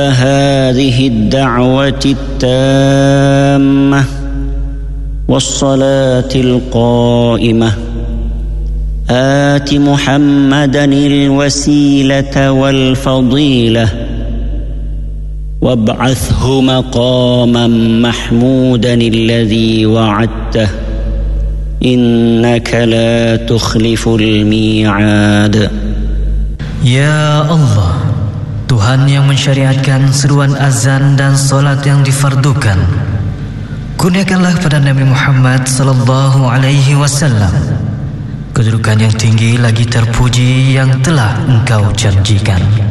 هذه الدعوة التامة والصلاة القائمة آت محمدا الوسيلة والفضيلة وابعثه مقاما محمودا الذي وعدته إنك لا تخلف الميعاد. Ya Allah, Tuhan yang mensyariatkan seruan azan dan solat yang difardukan, kurniakanlah pada Nabi Muhammad sallallahu alaihi wasallam kedudukan yang tinggi lagi terpuji yang telah Engkau janjikan.